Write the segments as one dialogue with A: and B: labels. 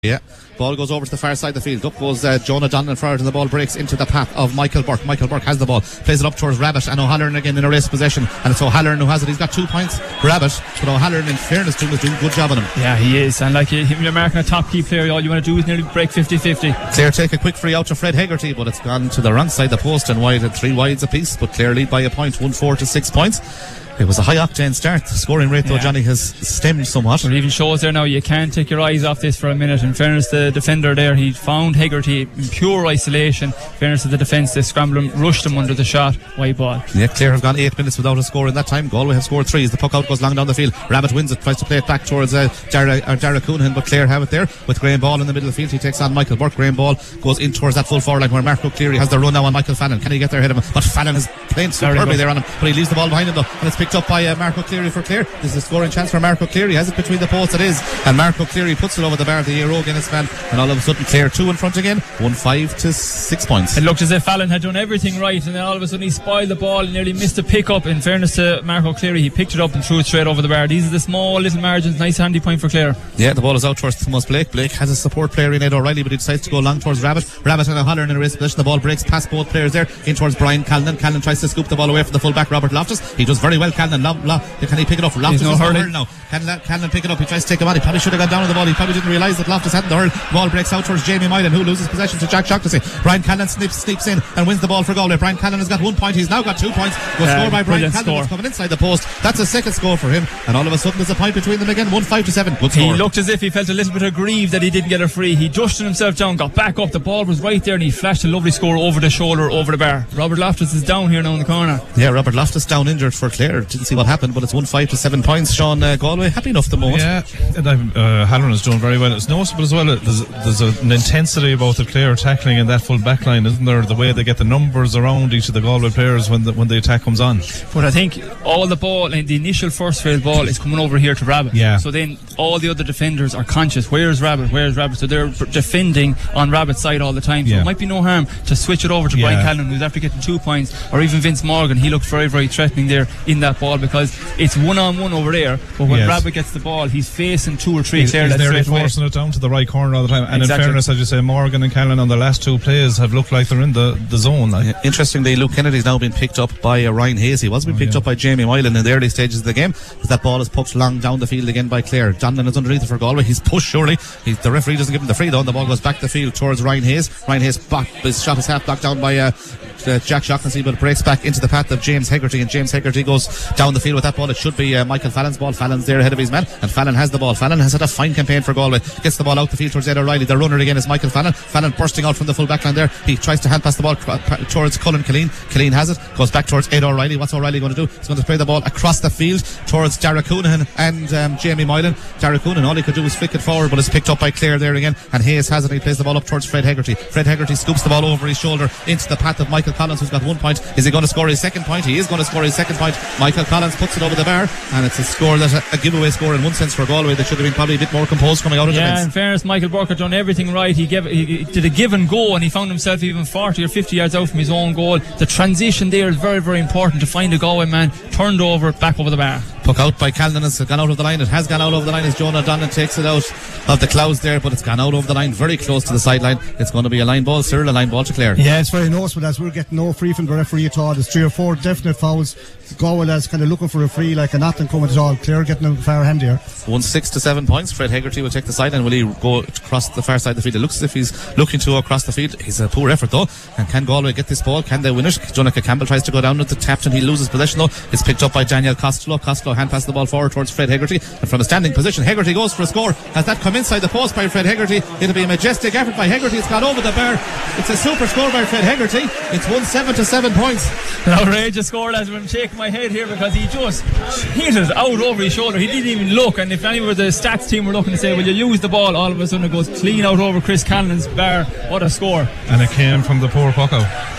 A: Yeah, ball goes over to the far side of the field. Up goes Jonah Donlan forward, and the ball breaks into the path of Michael Burke. Michael Burke has the ball, plays it up towards Rabbit, and O'Halloran again in a race possession, and it's O'Halloran who has it. He's got 2 points, Rabbit, but O'Halloran, in fairness to him, is doing a good job on him.
B: Yeah, he is, and like you're marking a top key player, all you want to do is nearly break 50-50.
A: Clare take a quick free out to Fred Hegarty, but it's gone to the wrong side of the post and wide, at 3 wides apiece, but Clare lead by a point, 1-4 to 6 points. It was a high octane start. The scoring rate though, Johnny, has stemmed somewhat.
B: It even shows there now you can't take your eyes off this for a minute. In fairness, the defender there, he found Hegarty in pure isolation. In fairness to the defence, they scrambled him, rushed him under the shot, wide ball.
A: Yeah, Clare have gone 8 minutes without a score in that time. Galway have scored 3 as the puck out goes long down the field. Rabbit wins it, tries to play it back towards Dara Coonahan, but Clare have it there with Graham Ball in the middle of the field. He takes on Michael Burke. Graham Ball goes in towards that full forward line where Marco Cleary has the run now on Michael Fallon. Can he get there ahead of him? But Fallon is playing superbly there on him, but he leaves the ball behind him though, and it's picked up by Marco Cleary for Clare. This is a scoring chance for Marco Cleary. Has it between the posts, it is, and Marco Cleary puts it over the bar, the hero Guinness man, and all of a sudden Clare 2 in front again, 1-5 to 6 points.
B: It looked as if Fallon had done everything right, and then all of a sudden he spoiled the ball and nearly missed a pick up. In fairness to Marco Cleary, he picked it up and threw it straight over the bar. These are the small little margins. Nice handy point for Clare.
A: Yeah, the ball is out towards Thomas Blake. Blake has a support player in Ed O'Reilly, but he decides to go long towards Rabbit. Rabbit and O'Halloran in a race position. The ball breaks past both players there in towards Brian Callan. Callan tries to scoop the ball away from the full back Robert Loftus. He does very well, Callan. Can he pick it up? Loftus
B: no hurling
A: now. Callan pick it up. He tries to take him on. He probably should have gone down on the ball. He probably didn't realise that Loftus hadn't the hurl. The ball breaks out towards Jamie Milan, who loses possession to Jack Shaughnessy. Brian Callan sneaks in and wins the ball for Galway. Brian Callan has got 1 point. He's now got 2 points. Goes scored by Brian Callan. It's coming inside the post. That's a second score for him, and all of a sudden there's a point between them again, 1-5 to 7. Good score.
B: He looked as if he felt a little bit aggrieved that he didn't get a free. He dusted himself down, got back up, the ball was right there, and he flashed a lovely score over the shoulder, over the bar. Robert Loftus is down here now in the corner.
A: Yeah, Robert Loftus down injured for Clare. Didn't see what happened, but it's 1-5 to 7 points. Sean, Galway happy enough the moment.
C: Yeah, and Halloran is doing very well. It's noticeable as well. There's an intensity about the Clare tackling in that full back line, isn't there? The way they get the numbers around each of the Galway players when the attack comes on.
B: But I think all the ball and the initial first failed ball is coming over here to Rabbit.
C: Yeah.
B: So then all the other defenders are conscious. Where's Rabbit? Where's Rabbit? So they're defending on Rabbit's side all the time. So it might be no harm to switch it over to Brian Callan, who's after getting 2 points, or even Vince Morgan. He looked very, very threatening there in that ball because it's 1-on-1 over there. But when Rabbit gets the ball, he's facing 2 or 3 Clare.
C: He's nearly forcing it down to the right corner all the time. And
B: exactly.
C: In fairness, as you say, Morgan and Callan on the last 2 plays have looked like they're in the zone. Like.
A: Interestingly, Luke Kennedy's now been picked up by Ryan Hayes. He was being picked up by Jamie Moylan in the early stages of the game, as that ball is poked long down the field again by Clare. Donlan is underneath it for Galway. He's pushed surely. The referee doesn't give him the free though, and the ball goes back the field towards Ryan Hayes. Ryan Hayes his shot is half blocked down by Jack Shaughnessy, but it breaks back into the path of James Hegarty, and James Hegarty goes down the field with that ball. It should be Michael Fallon's ball. Fallon's there ahead of his man, and Fallon has the ball. Fallon has had a fine campaign for Galway. Gets the ball out the field towards Ed O'Reilly. The runner again is Michael Fallon. Fallon bursting out from the full back line there. He tries to hand pass the ball towards Cullen Killeen. Killeen has it, goes back towards Ed O'Reilly. What's O'Reilly going to do? He's going to play the ball across the field towards Dara Coonahan and Jamie Moylan. Dara Coonahan, all he could do was flick it forward, but it's picked up by Clare there again, and Hayes has it. He plays the ball up towards Fred Hegarty. Fred Hegarty scoops the ball over his shoulder into the path of Michael Collins, who's got 1 point. Is he going to score his second point? He is going to score his second point. Michael Collins puts it over the bar, and it's a score that's a giveaway score in one sense for Galway. They should have been probably a bit more composed coming out of defence.
B: Yeah, in fairness, Michael Burke had done everything right. He did a give and go, and he found himself even 40 or 50 yards out from his own goal. The transition there is very, very important to find a Galway man turned over, back over the bar.
A: Puck out by Callan, has gone out of the line. It has gone out over the line as Jonah Donlan takes it out of the clouds there, but it's gone out over the line, very close to the sideline. It's going to be a line ball, Cyril, a line ball to Clare.
D: Yeah, it's very noticeable as we're getting no free from the referee at all. There's 3 or 4 definite fouls. Galway lads kind of looking for a free, like a nothing coming at all. Clare getting a far hand here.
A: 1-6 to 7 points. Fred Hegarty will take the sideline. Will he go across the far side of the field? It looks as if he's looking to go across the field. He's a poor effort though. And can Galway get this ball? Can they win it? Jonathan Campbell tries to go down with the captain. He loses possession though. It's picked up by Daniel Costello. Costello hand passes the ball forward towards Fred Hegarty, and from a standing position Hegarty goes for a score. Has that come inside the post by Fred Hegarty? It'll be a majestic effort by Hegarty. It's gone over the bar. It's a super score by Fred Hegarty. It's 1-7 to 7 points.
B: An outrageous score, lads. I'm shaking my head here because he just hit it out over his shoulder. He didn't even look, and if anyone of the stats team were looking to say, will you use the ball, all of a sudden it goes clean out over Chris Callan's bar. What a score.
C: And it came from the poor puck out.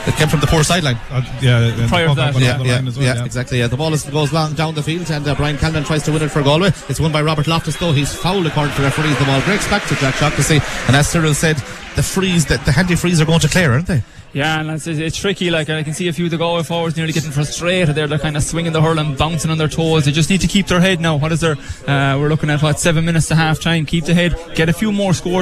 A: It came from the poor sideline.
B: Prior to that,
A: exactly. The ball goes long down the field, and Brian Callan tries to win it for Galway. It's won by Robert Loftus, though. He's fouled according to the referees. The ball breaks back to Jack Shaughnessy, and as Cyril said, the handy frees are going to Clare, aren't they?
B: Yeah, and it's tricky. Like, I can see a few of the Galway forwards nearly getting frustrated there. They're kind of swinging the hurl and bouncing on their toes. They just need to keep their head now. What is there? We're looking at 7 minutes to half time. Keep the head, get a few more scores